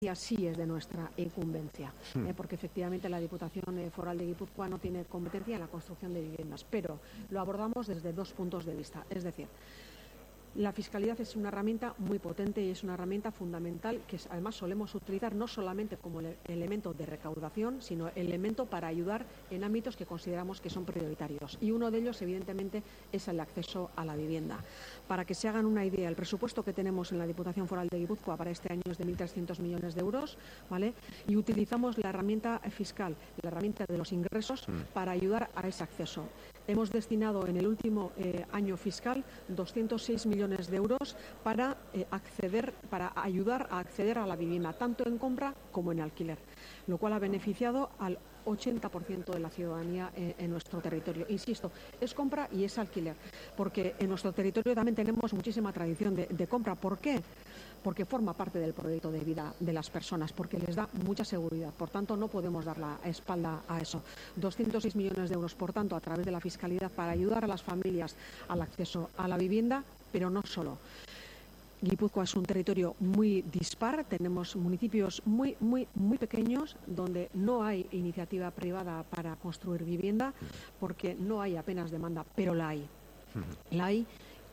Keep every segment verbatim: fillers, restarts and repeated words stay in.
sí es de nuestra incumbencia, mm. eh, porque efectivamente la Diputación eh, Foral de Guipúzcoa no tiene competencia en la construcción de viviendas, pero lo abordamos desde dos puntos de vista. Es decir, la fiscalidad es una herramienta muy potente y es una herramienta fundamental que además solemos utilizar no solamente como el elemento de recaudación, sino elemento para ayudar en ámbitos que consideramos que son prioritarios. Y uno de ellos, evidentemente, es el acceso a la vivienda. Para que se hagan una idea, el presupuesto que tenemos en la Diputación Foral de Guipúzcoa para este año es de mil trescientos millones de euros, ¿vale? Y utilizamos la herramienta fiscal, la herramienta de los ingresos, mm. para ayudar a ese acceso. Hemos destinado en el último eh, año fiscal doscientos seis millones de euros para eh, acceder, para ayudar a acceder a la vivienda, tanto en compra como en alquiler, lo cual ha beneficiado al ochenta por ciento de la ciudadanía en, en nuestro territorio. Insisto, es compra y es alquiler, porque en nuestro territorio también tenemos muchísima tradición de, de compra. ¿Por qué? Porque forma parte del proyecto de vida de las personas, porque les da mucha seguridad. Por tanto, no podemos dar la espalda a eso. doscientos seis millones de euros, por tanto, a través de la fiscalidad para ayudar a las familias al acceso a la vivienda, pero no solo. Guipúzcoa es un territorio muy dispar, tenemos municipios muy, muy, muy pequeños donde no hay iniciativa privada para construir vivienda porque no hay apenas demanda, pero la hay. La hay,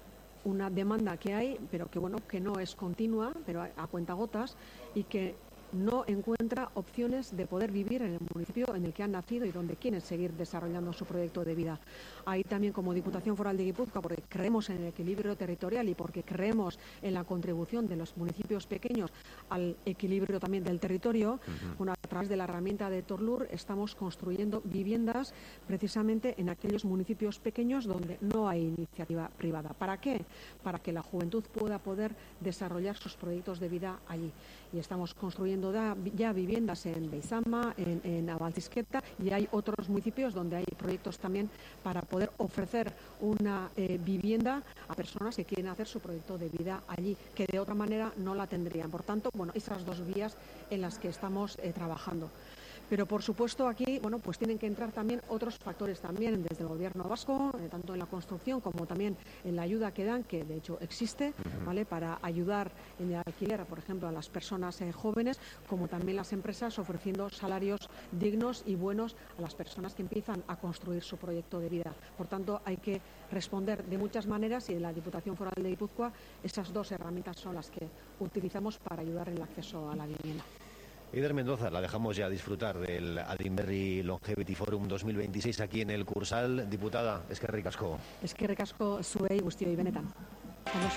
una demanda que hay, pero que bueno, que no es continua, pero a, a cuentagotas y que no encuentra opciones de poder vivir en el municipio en el que han nacido y donde quieren seguir desarrollando su proyecto de vida. Ahí también, como Diputación Foral de Guipúzcoa, porque creemos en el equilibrio territorial y porque creemos en la contribución de los municipios pequeños al equilibrio también del territorio, uh-huh. bueno, a través de la herramienta de Torlur estamos construyendo viviendas precisamente en aquellos municipios pequeños donde no hay iniciativa privada. ¿Para qué? Para que la juventud pueda poder desarrollar sus proyectos de vida allí. Y estamos construyendo ya viviendas en Beizama, en, en Abaltisqueta, y hay otros municipios donde hay proyectos también para poder ofrecer una eh, vivienda a personas que quieren hacer su proyecto de vida allí, que de otra manera no la tendrían. Por tanto, bueno, esas dos vías en las que estamos eh, trabajando. Pero, por supuesto, aquí bueno, pues tienen que entrar también otros factores también desde el Gobierno vasco, eh, tanto en la construcción como también en la ayuda que dan, que de hecho existe, ¿vale? Para ayudar en el alquiler, por ejemplo, a las personas eh, jóvenes, como también las empresas ofreciendo salarios dignos y buenos a las personas que empiezan a construir su proyecto de vida. Por tanto, hay que responder de muchas maneras y en la Diputación Foral de Guipúzcoa esas dos herramientas son las que utilizamos para ayudar en el acceso a la vivienda. Eider Mendoza, la dejamos ya disfrutar del Adinberri Longevity Forum dos mil veintiséis aquí en el Cursal. Diputada, eskerrik asko. Eskerrik asko zuei guztioi benetan.